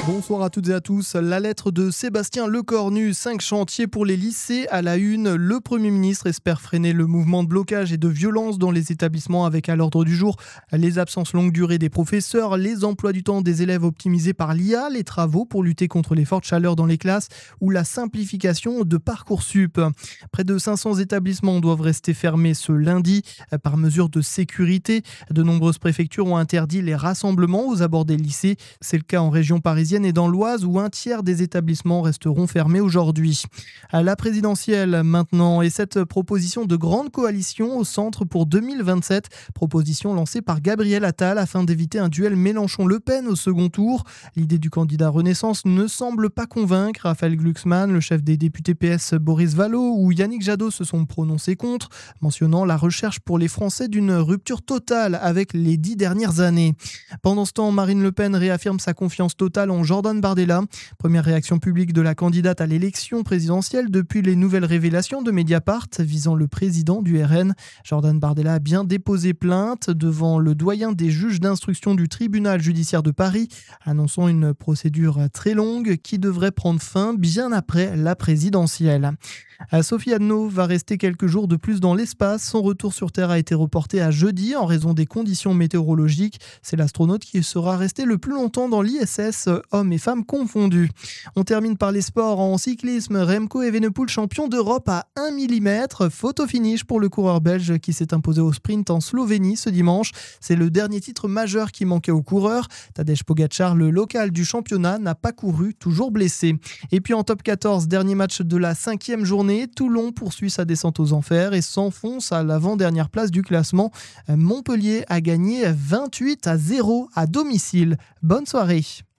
Bonsoir à toutes et à tous. La lettre de Sébastien Lecornu, 5 chantiers pour les lycées à la une. Le Premier ministre espère freiner le mouvement de blocage et de violence dans les établissements avec à l'ordre du jour les absences longue durée des professeurs, les emplois du temps des élèves optimisés par l'IA, les travaux pour lutter contre les fortes chaleurs dans les classes ou la simplification de Parcoursup. Près de 500 établissements doivent rester fermés ce lundi par mesure de sécurité. De nombreuses préfectures ont interdit les rassemblements aux abords des lycées. C'est le cas en région parisienne et dans l'Oise où un tiers des établissements resteront fermés aujourd'hui. À la présidentielle maintenant, et cette proposition de grande coalition au centre pour 2027, proposition lancée par Gabriel Attal afin d'éviter un duel Mélenchon-Le Pen au second tour. L'idée du candidat Renaissance ne semble pas convaincre. Raphaël Glucksmann, le chef des députés PS Boris Vallaud ou Yannick Jadot se sont prononcés contre, mentionnant la recherche pour les Français d'une rupture totale avec les 10 dernières années. Pendant ce temps, Marine Le Pen réaffirme sa confiance totale en Jordan Bardella. Première réaction publique de la candidate à l'élection présidentielle depuis les nouvelles révélations de Mediapart visant le président du RN. Jordan Bardella a bien déposé plainte devant le doyen des juges d'instruction du tribunal judiciaire de Paris, annonçant une procédure très longue qui devrait prendre fin bien après la présidentielle. Sophie Adno va rester quelques jours de plus dans l'espace. Son retour sur Terre a été reporté à jeudi en raison des conditions météorologiques. C'est l'astronaute qui sera resté le plus longtemps dans l'ISS, hommes et femmes confondus. On termine par les sports en cyclisme. Remco Evenepoel, champion d'Europe à 1 mm. Photo finish pour le coureur belge qui s'est imposé au sprint en Slovénie ce dimanche. C'est le dernier titre majeur qui manquait au coureur. Tadej Pogačar, le local du championnat, n'a pas couru, toujours blessé. Et puis en top 14, dernier match de la 5e journée. Toulon poursuit sa descente aux enfers et s'enfonce à l'avant-dernière place du classement. Montpellier a gagné 28-0 à domicile. Bonne soirée.